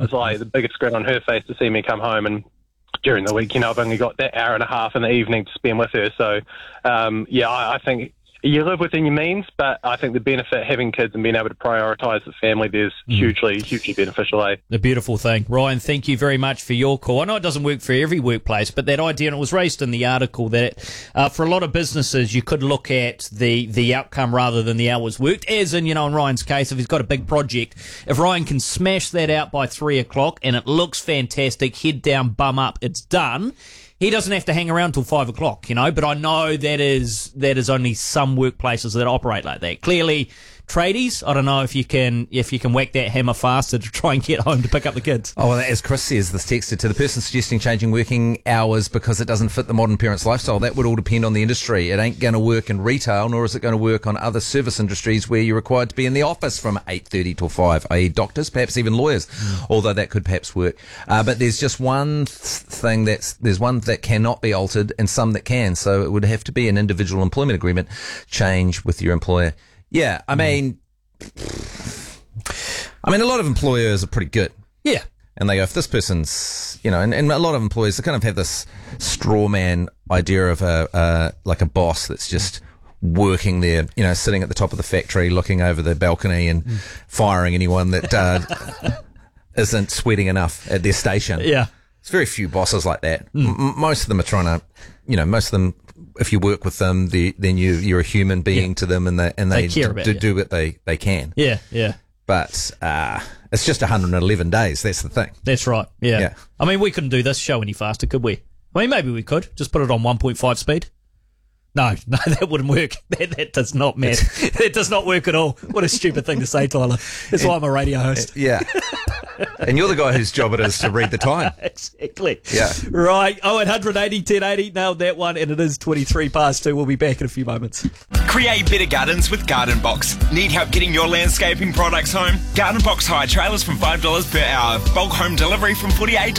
was like the biggest grin on her face to see me come home, and during the week, I've only got that hour and a half in the evening to spend with her. So, I think you live within your means, but I think the benefit having kids and being able to prioritise the family, there's hugely beneficial, The beautiful thing. Ryan, thank you very much for your call. I know it doesn't work for every workplace, but that idea, and it was raised in the article, that for a lot of businesses, you could look at the outcome rather than the hours worked. As in, in Ryan's case, if he's got a big project, if Ryan can smash that out by 3 o'clock and it looks fantastic, head down, bum up, it's done, he doesn't have to hang around till 5 o'clock, but I know that is only some workplaces that operate like that. Clearly, tradies, I don't know if you can whack that hammer faster to try and get home to pick up the kids. Oh, well, as Chris says, this texter, to the person suggesting changing working hours because it doesn't fit the modern parent's lifestyle, that would all depend on the industry. It ain't going to work in retail, nor is it going to work on other service industries where you're required to be in the office from 8:30 till 5, i.e. doctors, perhaps even lawyers, although that could perhaps work. But there's just one thing there's one that cannot be altered and some that can, so it would have to be an individual employment agreement change with your employer. Yeah, I mean, a lot of employers are pretty good. Yeah. And they go, if this person's, and a lot of employers, they kind of have this straw man idea of a boss that's just working there, sitting at the top of the factory, looking over the balcony and firing anyone that isn't sweating enough at their station. Yeah. There's very few bosses like that. Most of them are trying to, most of them, if you work with them, then you're a human being to them, and they care about do what they can. Yeah, yeah. But it's just 111 days. That's the thing. That's right. Yeah. I mean, we couldn't do this show any faster, could we? I mean, maybe we could. Just put it on 1.5 speed. No, that wouldn't work. That does not match. That does not work at all. What a stupid thing to say, Tyler. That's why I'm a radio host. Yeah. And you're the guy whose job it is to read the time. Exactly. Yeah. Right. 0880 1080. Nailed that one. And it is 23 past 2. We'll be back in a few moments. Create better gardens with Garden Box. Need help getting your landscaping products home? Garden Box hire trailers from $5 per hour. Bulk home delivery from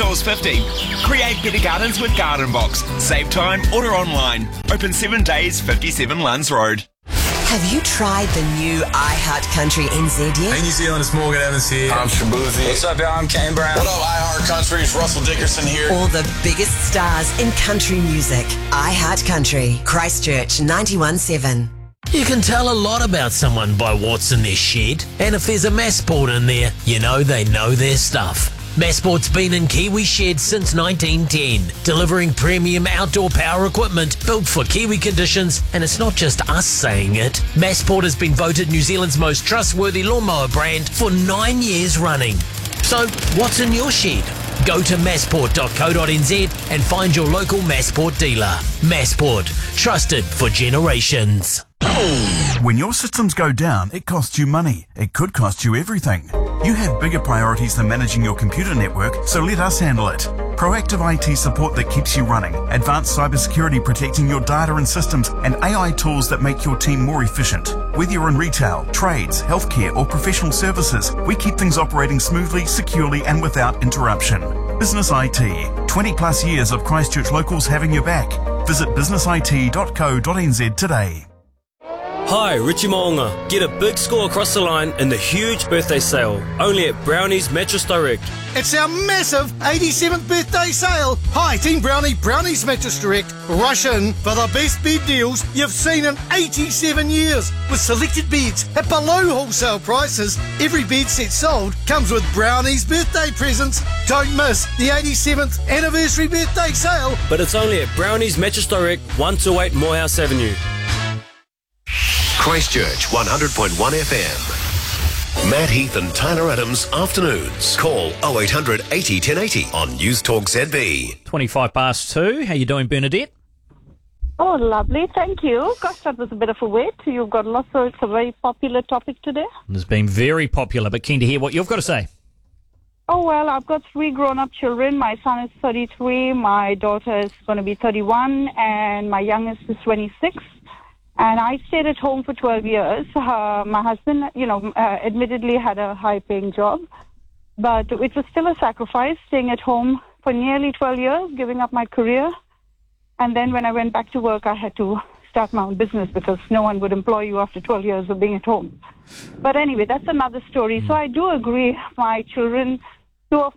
$48.50. Create better gardens with Garden Box. Save time. Order online. Open 7 days, 57 Luns Road. Have you tried the new iHeart Country NZ yet? Hey New Zealand, it's Morgan Evans here. I'm Shabuzi. What's up, y'all? I'm Kane Brown. What up, iHeart Country? It's Russell Dickerson here. All the biggest stars in country music. iHeart Country, Christchurch 91.7. You can tell a lot about someone by what's in their shed, and if there's a Massport in there, they know their stuff. Massport's been in Kiwi sheds since 1910, delivering premium outdoor power equipment built for Kiwi conditions, and it's not just us saying it. Massport has been voted New Zealand's most trustworthy lawnmower brand for 9 years running. So, what's in your shed? Go to massport.co.nz and find your local Massport dealer. Massport, trusted for generations. When your systems go down, it costs you money. It could cost you everything. You have bigger priorities than managing your computer network, so let us handle it. Proactive IT support that keeps you running, advanced cybersecurity protecting your data and systems, and AI tools that make your team more efficient. Whether you're in retail, trades, healthcare, or professional services, we keep things operating smoothly, securely, and without interruption. Business IT. 20 plus years of Christchurch locals having your back. Visit businessit.co.nz today. Hi, Richie Moonga. Get a big score across the line in the huge birthday sale, only at Brownie's Mattress Direct. It's our massive 87th birthday sale. Hi, Team Brownie, Brownie's Mattress Direct. Rush in for the best bed deals you've seen in 87 years. With selected beds at below wholesale prices, every bed set sold comes with Brownie's birthday presents. Don't miss the 87th anniversary birthday sale. But it's only at Brownie's Mattress Direct, 128 Morehouse Avenue. Christchurch 100.1 FM. Matt Heath and Tyler Adams afternoons. Call 0800 80 1080 on News Talk ZB. 25 past 2. How you doing, Bernadette? Oh, lovely. Thank you. Gosh, that was a bit of a wait. You've got lots of, it's a very popular topic today. It's been very popular, but keen to hear what you've got to say. Oh, well, I've got 3 grown-up children. My son is 33, my daughter is going to be 31, and my youngest is 26. And I stayed at home for 12 years. My husband, admittedly had a high-paying job, but it was still a sacrifice, staying at home for nearly 12 years, giving up my career. And then when I went back to work, I had to start my own business because no one would employ you after 12 years of being at home. But anyway, that's another story. So I do agree, my children, 2 of